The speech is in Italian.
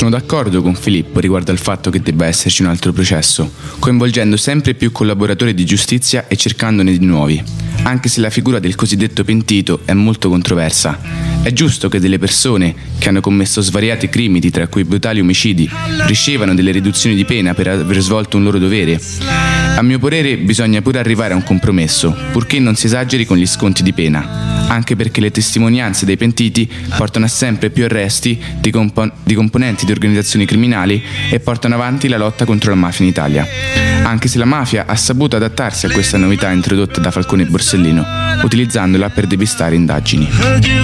d'accordo con Filippo riguardo al fatto che debba esserci un altro processo, coinvolgendo sempre più collaboratori di giustizia e cercandone di nuovi, anche se la figura del cosiddetto pentito è molto controversa. È giusto che delle persone che hanno commesso svariati crimini, tra cui brutali omicidi, ricevano delle riduzioni di pena per aver svolto un loro dovere? A mio parere bisogna pure arrivare a un compromesso, purché non si esageri con gli sconti di pena, anche perché le testimonianze dei pentiti portano a sempre più arresti di componenti di organizzazioni criminali e portano avanti la lotta contro la mafia in Italia. Anche se la mafia ha saputo adattarsi a questa novità introdotta da Falcone e Borsellino, utilizzandola per depistare indagini.